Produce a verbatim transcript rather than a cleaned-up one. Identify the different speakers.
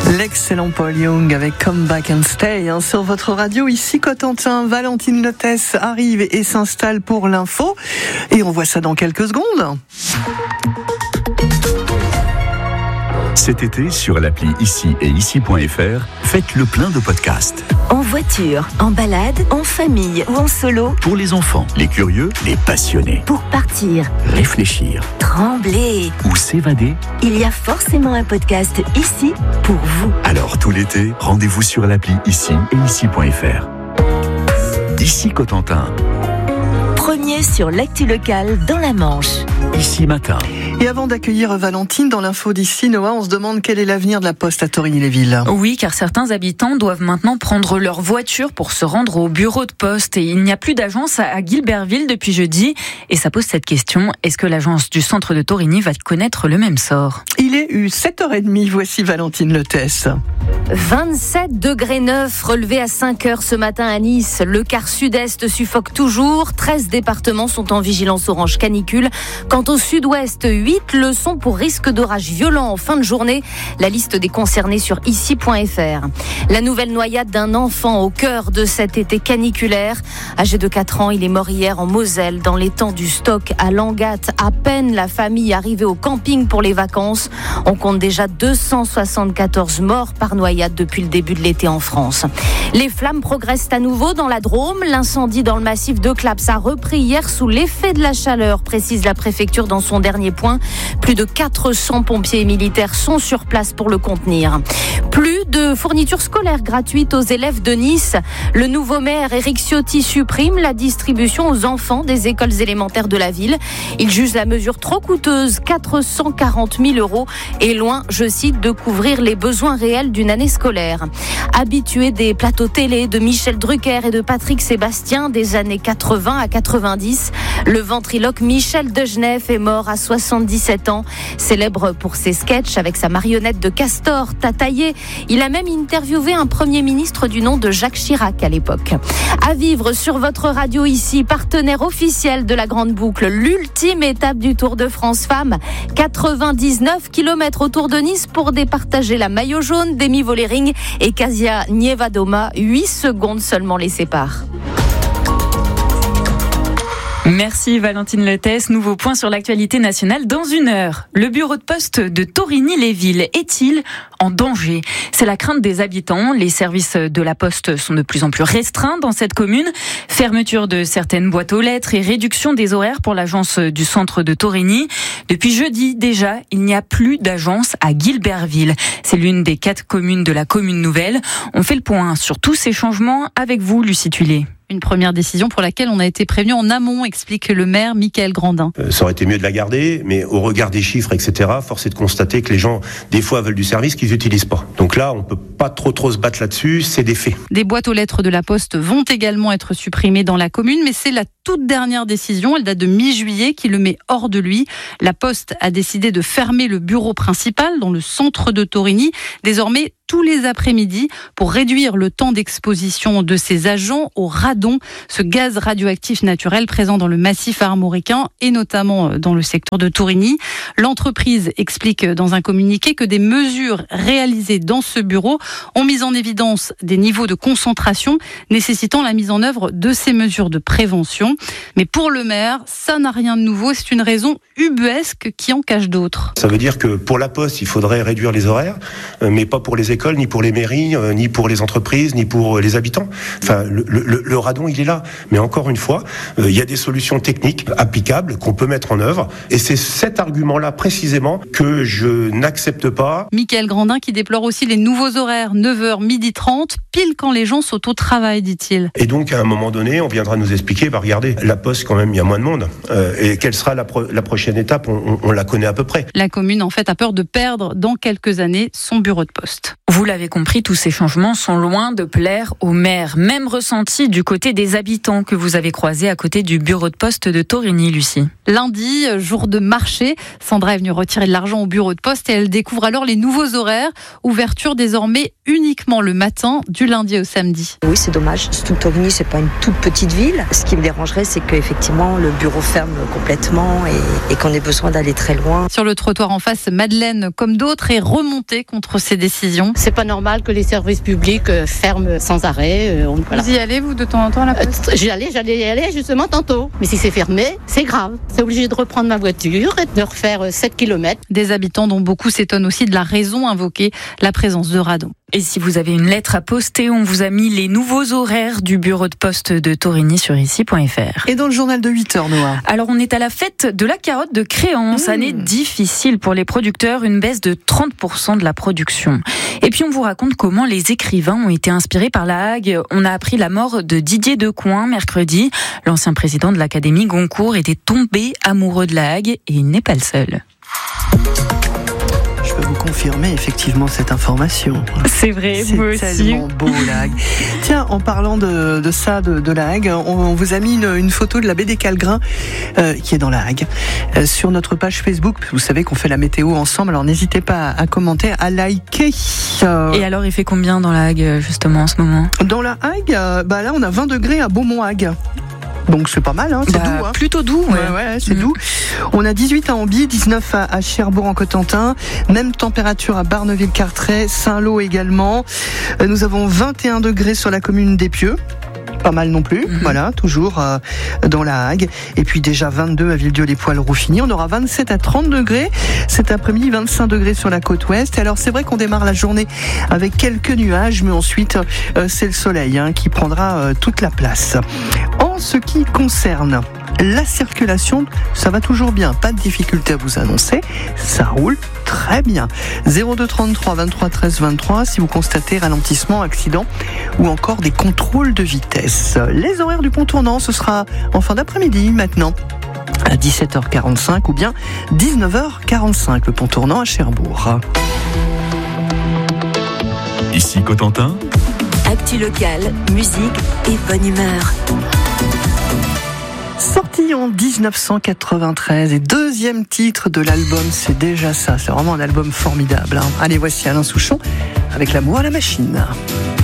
Speaker 1: L'excellent Paul Young avec Come Back and Stay hein, sur votre radio. Ici Cotentin, Valentine Lotès arrive et s'installe pour l'info. Et on voit ça dans quelques secondes.
Speaker 2: Cet été, sur l'appli Ici et Ici point F R, faites le plein de podcasts.
Speaker 3: En voiture, en balade, en famille ou en solo.
Speaker 2: Pour les enfants, les curieux, les passionnés.
Speaker 3: Pour partir,
Speaker 2: réfléchir,
Speaker 3: trembler
Speaker 2: ou s'évader.
Speaker 3: Il y a forcément un podcast ici pour vous.
Speaker 2: Alors tout l'été, rendez-vous sur l'appli Ici et Ici point F R. Ici Cotentin.
Speaker 3: Premier sur l'actu locale dans la Manche.
Speaker 2: Ici matin.
Speaker 1: Et avant d'accueillir Valentine dans l'info d'ici, Noah, on se demande quel est l'avenir de la Poste à Torigny-les-Villes.
Speaker 4: Oui, car certains habitants doivent maintenant prendre leur voiture pour se rendre au bureau de poste. Et il n'y a plus d'agence à Guilberville depuis jeudi. Et ça pose cette question, est-ce que l'agence du centre de Torigny va connaître le même sort ?
Speaker 1: Il est eu sept heures trente, voici Valentine Lotès.
Speaker 5: vingt-sept degrés neuf relevés à cinq heures ce matin à Nice. Le quart sud-est suffoque toujours. treize départements sont en vigilance orange canicule. Quant au sud-ouest, huit le sont pour risque d'orage violent en fin de journée. La liste des concernés sur ici point F R. La nouvelle noyade d'un enfant au cœur de cet été caniculaire. Âgé de quatre ans, il est mort hier en Moselle, dans l'étang du Stock à Langatte. À peine la famille arrivée au camping pour les vacances. On compte déjà deux cent soixante-quatorze morts par noyade depuis le début de l'été en France. Les flammes progressent à nouveau dans la Drôme. L'incendie dans le massif de Claps a repris hier sous l'effet de la chaleur, précise la préfecture dans son dernier point. Plus de quatre cents pompiers et militaires sont sur place pour le contenir. Plus de fournitures scolaires gratuites aux élèves de Nice. Le nouveau maire Éric Ciotti supprime la distribution aux enfants des écoles élémentaires de la ville. Il juge la mesure trop coûteuse, quatre cent quarante mille euros, et loin, je cite, de couvrir les besoins réels d'une année scolaire. Habitué des plateaux télé de Michel Drucker et de Patrick Sébastien des années quatre-vingts à quatre-vingt-dix, le ventriloque Michel Degenef est mort à soixante-dix-sept ans. Célèbre pour ses sketchs avec sa marionnette de castor, Tataillé. Il a même interviewé un Premier ministre du nom de Jacques Chirac à l'époque. À vivre sur votre radio ici, partenaire officiel de la Grande Boucle, l'ultime étape du Tour de France Femmes. quatre-vingt-dix-neuf kilomètres autour de Nice pour départager la maillot jaune d'Emi Vollering et Kasia Nievadoma. huit secondes seulement les séparent.
Speaker 4: Merci Valentine Lotès. Nouveau point sur l'actualité nationale dans une heure. Le bureau de poste de Torigny-les-Villes est-il en danger ? C'est la crainte des habitants. Les services de la poste sont de plus en plus restreints dans cette commune. Fermeture de certaines boîtes aux lettres et réduction des horaires pour l'agence du centre de Torigny. Depuis jeudi déjà, il n'y a plus d'agence à Guilberville. C'est l'une des quatre communes de la commune nouvelle. On fait le point sur tous ces changements avec vous, Lucie Tuilé.
Speaker 6: Une première décision pour laquelle on a été prévenu en amont, explique le maire Michael Grandin.
Speaker 7: Euh, ça aurait été mieux de la garder, mais au regard des chiffres, et cetera, force est de constater que les gens, des fois, veulent du service qu'ils n'utilisent pas. Donc là, on peut pas trop trop se battre là-dessus, c'est des faits.
Speaker 6: Des boîtes aux lettres de la Poste vont également être supprimées dans la commune, mais c'est la toute dernière décision, elle date de mi-juillet, qui le met hors de lui. La Poste a décidé de fermer le bureau principal dans le centre de Torigny, désormais tous les après-midi, pour réduire le temps d'exposition de ses agents au radon, ce gaz radioactif naturel présent dans le massif armoricain et notamment dans le secteur de Torigny. L'entreprise explique dans un communiqué que des mesures réalisées dans ce bureau ont mis en évidence des niveaux de concentration nécessitant la mise en œuvre de ces mesures de prévention. Mais pour le maire, ça n'a rien de nouveau, c'est une raison ubuesque qui en cache d'autres.
Speaker 7: Ça veut dire que pour la Poste, il faudrait réduire les horaires, mais pas pour les écoles, ni pour les mairies, ni pour les entreprises, ni pour les habitants. Enfin, le, le, le radon, il est là. Mais encore une fois, euh, il y a des solutions techniques applicables qu'on peut mettre en œuvre. Et c'est cet argument-là, précisément, que je n'accepte pas.
Speaker 6: Michael Grandin qui déplore aussi les nouveaux horaires, neuf heures, midi trente, pile quand les gens sont au travail, dit-il.
Speaker 7: Et donc, à un moment donné, on viendra nous expliquer, bah, regardez, la Poste, quand même, il y a moins de monde. Euh, et quelle sera la, pro- la prochaine étape ? on, on, on la connaît à peu près.
Speaker 6: La commune, en fait, a peur de perdre dans quelques années son bureau de poste.
Speaker 4: Vous l'avez compris, tous ces changements sont loin de plaire au maire. Même ressenti du côté des habitants que vous avez croisés à côté du bureau de poste de Torigny, Lucie.
Speaker 6: Lundi, jour de marché, Sandra est venue retirer de l'argent au bureau de poste et elle découvre alors les nouveaux horaires. Ouverture désormais uniquement le matin, du lundi au samedi.
Speaker 8: Oui, c'est dommage. Surtout que Torigny, c'est pas une toute petite ville. Ce qui me dérangerait, c'est qu'effectivement, le bureau ferme complètement et, et qu'on ait besoin d'aller très loin.
Speaker 6: Sur le trottoir en face, Madeleine, comme d'autres, est remontée contre ces décisions.
Speaker 9: C'est pas normal que les services publics euh, ferment sans arrêt. Euh, on, voilà.
Speaker 6: Vous y allez, vous, de temps en temps à la poste ?
Speaker 9: euh, J'y allais, j'allais y aller justement tantôt. Mais si c'est fermé, c'est grave. C'est obligé de reprendre ma voiture et de refaire euh, sept kilomètres.
Speaker 6: Des habitants dont beaucoup s'étonnent aussi de la raison invoquée, la présence de radon.
Speaker 4: Et si vous avez une lettre à poster, on vous a mis les nouveaux horaires du bureau de poste de Torigny sur ici point f r.
Speaker 1: Et dans le journal de huit heures, Noah.
Speaker 4: Alors, on est à la fête de la carotte de Créance. Mmh. Année difficile pour les producteurs, une baisse de trente pour cent de la production. Et puis, on vous raconte comment les écrivains ont été inspirés par la Hague. On a appris la mort de Didier Decoing mercredi. L'ancien président de l'Académie Goncourt était tombé amoureux de la Hague et il n'est pas le seul.
Speaker 1: Je peux vous confirmer effectivement cette information.
Speaker 4: C'est vrai,
Speaker 1: c'est
Speaker 4: moi aussi.
Speaker 1: C'est tellement beau, la Hague. Tiens, en parlant de, de ça, de, de la Hague, on, on vous a mis une, une photo de la baie des Calgrins euh, qui est dans la Hague euh, sur notre page Facebook. Vous savez qu'on fait la météo ensemble, alors n'hésitez pas à, à commenter, à liker.
Speaker 4: Euh, Et alors, il fait combien dans la Hague justement en ce moment ?
Speaker 1: Dans la Hague, euh, bah là, on a vingt degrés à Beaumont-Hague. Donc c'est pas mal, hein, c'est
Speaker 4: bah,
Speaker 1: doux. Hein.
Speaker 4: Plutôt doux, ouais,
Speaker 1: ouais, ouais c'est mmh. doux. On a dix-huit à Amby, dix-neuf à, à Cherbourg en Cotentin, même température à Barneville-Carteret, Saint-Lô également. Euh, nous avons vingt et un degrés sur la commune d'Épieux. Pas mal non plus, mmh. voilà, toujours euh, dans la Hague. Et puis déjà vingt-deux à Villedieu-les-Poils-Roufigny. On aura vingt-sept à trente degrés cet après-midi, vingt-cinq degrés sur la côte ouest. Et alors c'est vrai qu'on démarre la journée avec quelques nuages, mais ensuite euh, c'est le soleil hein, qui prendra euh, toute la place. En ce qui concerne la circulation, ça va toujours bien, pas de difficulté à vous annoncer, ça roule très bien. zéro deux trente-trois vingt-trois treize vingt-trois si vous constatez ralentissement, accident ou encore des contrôles de vitesse. Les horaires du pont tournant, ce sera en fin d'après-midi maintenant à dix-sept heures quarante-cinq ou bien dix-neuf heures quarante-cinq, le pont tournant à Cherbourg.
Speaker 2: Ici Cotentin.
Speaker 3: Actu locale, musique et bonne humeur.
Speaker 1: Sorti en dix-neuf cent quatre-vingt-treize et deuxième titre de l'album, c'est déjà ça, c'est vraiment un album formidable. Hein. Allez, voici Alain Souchon avec L'amour à la machine.